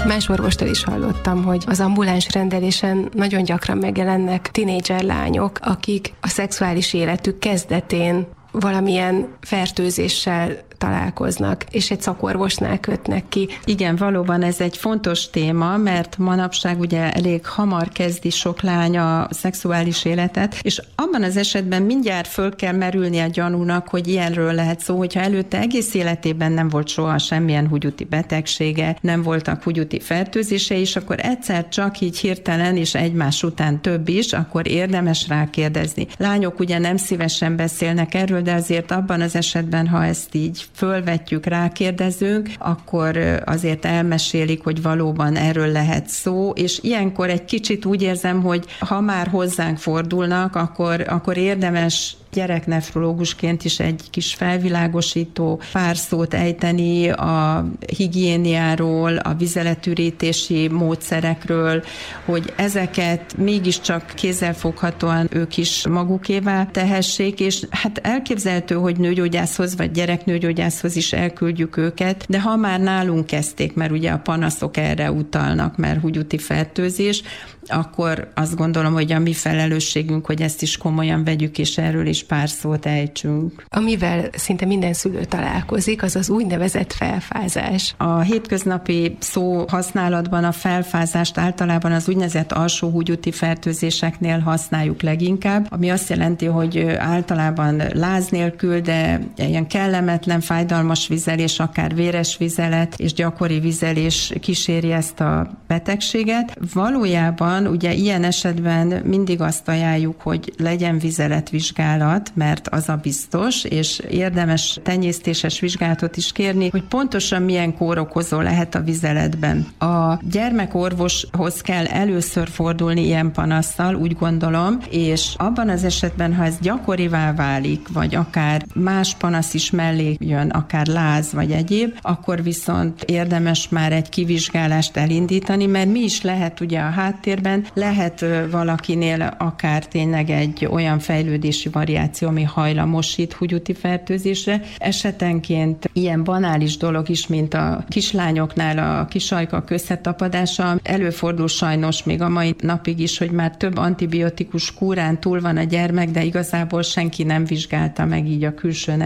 Más orvostól is hallottam, hogy az ambuláns rendelésen nagyon gyakran megjelennek tinédzser lányok, akik a szexuális életük kezdetén valamilyen fertőzéssel találkoznak, és egy szakorvosnál kötnek ki. Igen, valóban ez egy fontos téma, mert manapság ugye elég hamar kezdi sok lány a szexuális életet, és abban az esetben mindjárt föl kell merülni a gyanúnak, hogy ilyenről lehet szó, hogyha előtte egész életében nem volt soha semmilyen húgyúti betegsége, nem voltak húgyúti fertőzése, és akkor egyszer csak így hirtelen, és egymás után több is, akkor érdemes rákérdezni. Lányok ugye nem szívesen beszélnek erről, de azért abban az esetben, ha ezt így fölvetjük, rákérdezünk, akkor azért elmesélik, hogy valóban erről lehet szó, és ilyenkor egy kicsit úgy érzem, hogy ha már hozzánk fordulnak, akkor érdemes gyereknefrológusként is egy kis felvilágosító pár szót ejteni a higiéniáról, a vizeletürítési módszerekről, hogy ezeket mégiscsak kézzelfoghatóan ők is magukévá tehessék, és hát elképzelhető, hogy nőgyógyászhoz vagy gyereknőgyógyászhoz is elküldjük őket, de ha már nálunk kezdték, mert ugye a panaszok erre utalnak, mert húgyúti fertőzés, akkor azt gondolom, hogy a mi felelősségünk, hogy ezt is komolyan vegyük, és erről is pár szót ejtsünk. Amivel szinte minden szülő találkozik, az az úgynevezett felfázás. A hétköznapi szó használatban a felfázást általában az úgynevezett alsó húgyúti fertőzéseknél használjuk leginkább, ami azt jelenti, hogy általában láz nélkül, de ilyen kellemetlen, fájdalmas vizelés, akár véres vizelet és gyakori vizelés kíséri ezt a betegséget. Valójában ugye ilyen esetben mindig azt ajánljuk, hogy legyen vizeletvizsgálat, mert az a biztos, és érdemes tenyésztéses vizsgálatot is kérni, hogy pontosan milyen kórokozó lehet a vizeletben. A gyermekorvoshoz kell először fordulni ilyen panasszal, úgy gondolom, és abban az esetben, ha ez gyakorivá válik, vagy akár más panasz is mellé jön, akár láz vagy egyéb, akkor viszont érdemes már egy kivizsgálást elindítani, mert mi is lehet ugye a háttérben, lehet valakinél akár tényleg egy olyan fejlődési variáció, ami hajlamosít húgyúti fertőzésre. Esetenként ilyen banális dolog is, mint a kislányoknál a kisajkak összetapadása. Előfordul sajnos még a mai napig is, hogy már több antibiotikus kúrán túl van a gyermek, de igazából senki nem vizsgálta meg így a külső